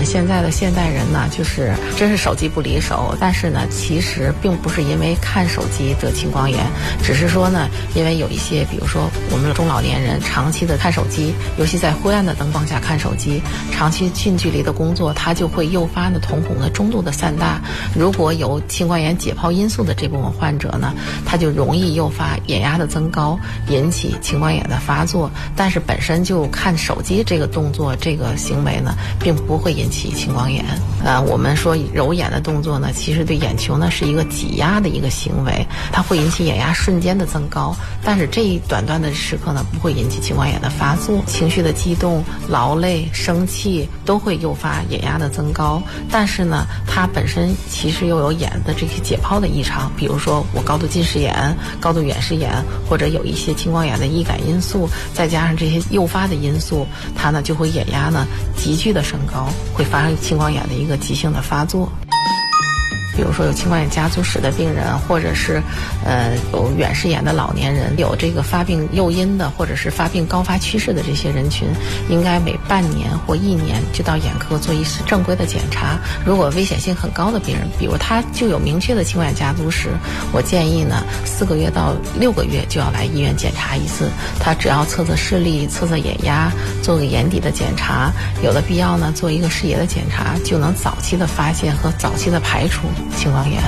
们现在的现代人呢，就是真是手机不离手，但是呢，其实并不是因为看手机得青光眼，只是说呢，因为有一些，比如说我们的中老年人长期的看手机，尤其在灰暗的灯光下看手机，长期近距离的工作，它就会诱发呢瞳孔的中度的散大。如果有青光眼解剖因素的这部分患者呢，他就容易诱发眼压的增高，引起青光眼的发作。但是本身就看手机这个动作这个行为呢，并不会引起青光眼。我们说揉眼的动作呢，其实对眼球呢是一个挤压的一个行为，它会引起眼压瞬间的增高，但是这一短暂的时刻呢，不会引起青光眼的发作。情绪的激动、劳累、生气都会诱发眼压的增高，但是呢，它本身其实又有眼的这些解剖的异常，比如说我高度近视眼、高度远视眼，或者有一些青光眼的易感因素，再加上这些诱发的因素，它呢就会眼压呢急剧的升高，会发生青光眼的一个急性的发作。比如说有青光眼家族史的病人，或者是有远视眼的老年人，有这个发病诱因的，或者是发病高发趋势的这些人群，应该每半年或1年就到眼科做一次正规的检查。如果危险性很高的病人，比如他就有明确的青光眼家族史，我建议呢4个月到6个月就要来医院检查一次。他只要测测视力、测测眼压，做个眼底的检查，有的必要呢做一个视野的检查，就能早期的发现和早期的排除青光眼。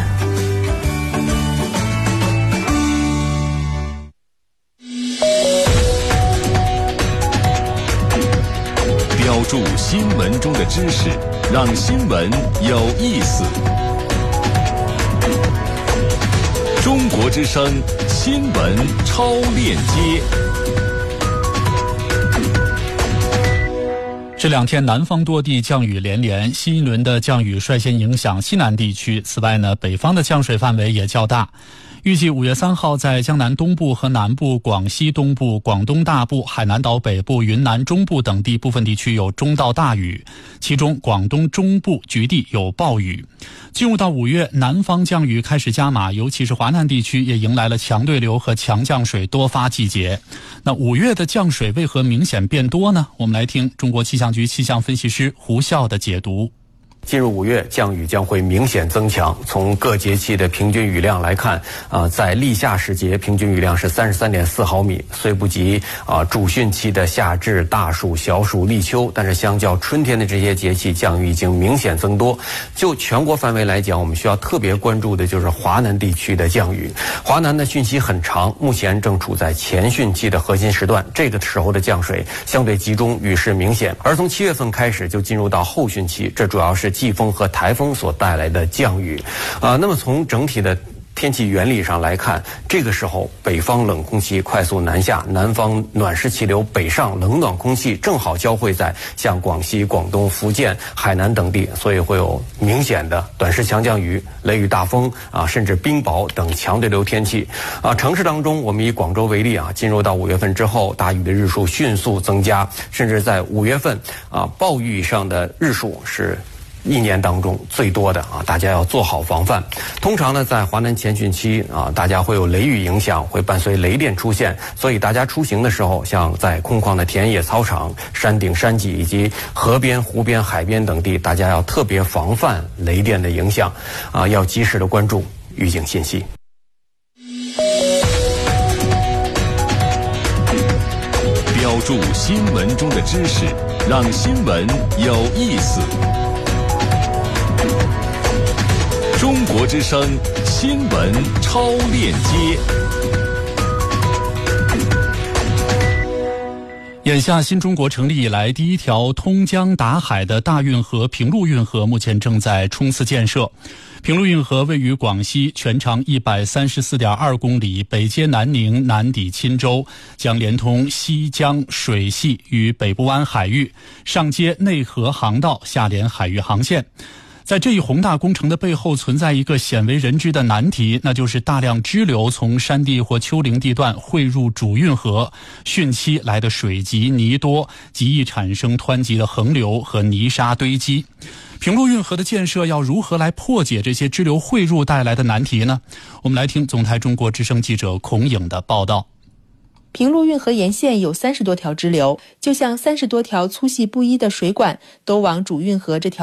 标注新闻中的知识，让新闻有意思。中国之声新闻超链接。 这2天南方多地降雨连连，新一轮的降雨率先影响西南地区。此外呢，北方的降水范围也较大。预计5月3号在江南东部和南部、广西东部、广东大部、海南岛北部、云南中部等地部分地区有中到大雨，其中广东中部局地有暴雨。进入到5月，南方降雨开始加码，尤其是华南地区也迎来了强对流和强降水多发季节。那5月的降水为何明显变多呢？我们来听中国气象局气象分析师胡笑的解读。 进入5月，降雨将会明显增强。从各节气的平均雨量来看，在立夏时节平均雨量是33.4毫米，虽不及主汛期的夏至、大暑、小暑、立秋，但是相较春天的这些节气，降雨已经明显增多。就全国范围来讲，我们需要特别关注的就是华南地区的降雨。华南的汛期很长，目前正处在前汛期的核心时段，这个时候的降水相对集中，雨势明显。而从7月份开始就进入到后汛期，这主要是季风和台风所带来的降雨。那么从整体的天气原理上来看，这个时候北方冷空气快速南下，南方暖湿气流北上，冷暖空气正好交汇在像广西、广东、福建、海南等地，所以会有明显的短时强降雨、雷雨大风甚至冰雹等强对流天气。城市当中，我们以广州为例进入到5月份之后，大雨的日数迅速增加，甚至在5月份暴雨以上的日数是1年当中最多的大家要做好防范。通常呢，在华南前汛期大家会有雷雨影响，会伴随雷电出现，所以大家出行的时候，像在空旷的田野、操场、山顶、山脊以及河边、湖边、海边等地，大家要特别防范雷电的影响要及时的关注预警信息。 标注新闻中的知识，让新闻有意思。中国之声新闻超链接。 眼下新中国成立以来第一条通江达海的大运河平陆运河目前正在冲刺建设。平陆运河位于广西，全长134.2公里，北接南宁，南抵钦州，将连通西江水系与北部湾海域，上接内河航道，下连海域航线。在这一宏大工程的背后，存在一个鲜为人知的难题，那就是大量支流从山地或丘陵地段汇入主运河，汛期来的水急泥多，极易产生湍急的横流和泥沙堆积。平陆运河的建设要如何来破解这些支流汇入带来的难题呢？我们来听总台中国之声记者孔颖的报道。 平陆运河沿线有30多条支流，就像30多条粗细不一的水管，都往主运河这条